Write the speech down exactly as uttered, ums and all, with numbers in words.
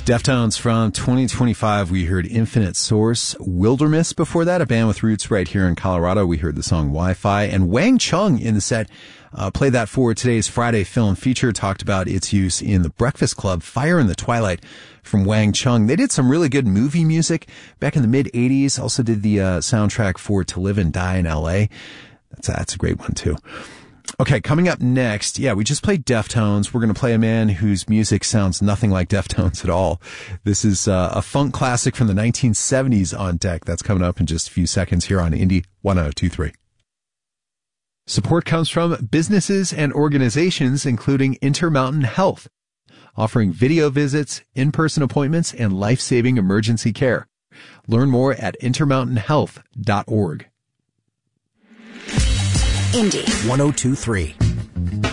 Deftones from twenty twenty-five. We heard Infinite Source. Wilderness before that, a band with roots right here in Colorado. We heard the song Wi-Fi. And Wang Chung in the set uh, played that for today's Friday film feature. Talked about its use in The Breakfast Club, Fire in the Twilight from Wang Chung. They did some really good movie music back in the mid-eighties. Also did the uh, soundtrack for To Live and Die in L A. That's, that's a great one, too. Okay, coming up next, yeah, we just played Deftones. We're going to play a man whose music sounds nothing like Deftones at all. This is uh, a funk classic from the nineteen seventies on deck. That's coming up in just a few seconds here on Indie one oh two point three. Support comes from businesses and organizations, including Intermountain Health, offering video visits, in-person appointments, and life-saving emergency care. Learn more at intermountain health dot org. Indie one oh two point three.